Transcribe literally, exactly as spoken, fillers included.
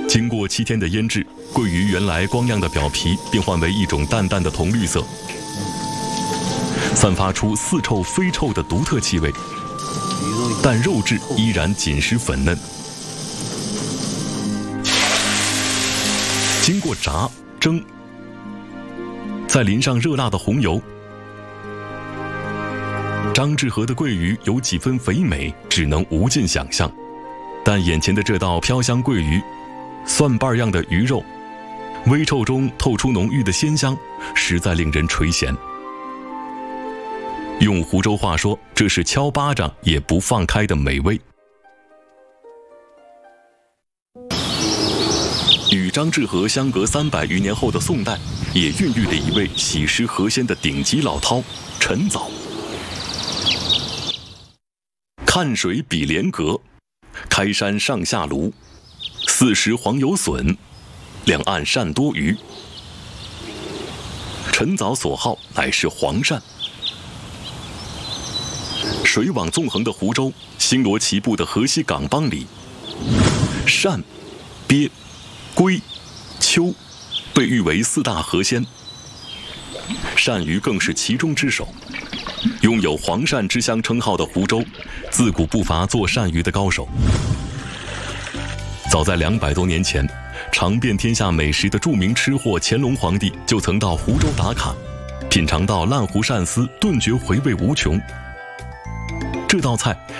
经过七天的腌制，桂鱼原来光亮的表皮变换为一种淡淡的铜绿色，散发出似臭非臭的独特气味，但肉质依然紧实粉嫩。经过炸、蒸，再淋上热辣的红油，张志和的桂鱼有几分肥美，只能无尽想象。但眼前的这道飘香桂鱼，蒜瓣样的鱼肉，微臭中透出浓郁的鲜香，实在令人垂涎。用湖州话说，这是敲巴掌也不放开的美味。与张志和相隔三百余年后的宋代，也孕育了一位喜食河鲜的顶级老饕陈藻。看水比莲阁，开山上下炉，四时黄油笋，两岸鳝多鱼。陈藻所好乃是黄鳝。水网纵横的湖州，星罗棋布的河西港帮里，鳝、鳖、龟、鳅被誉为四大河鲜，鳝鱼更是其中之首。拥有黄鳝之乡称号的湖州，自古不乏做鳝鱼的高手。早在两百多年前，尝遍天下美食的著名吃货乾隆皇帝就曾到湖州打卡，品尝到烂湖鳝丝，顿觉回味无穷。这道菜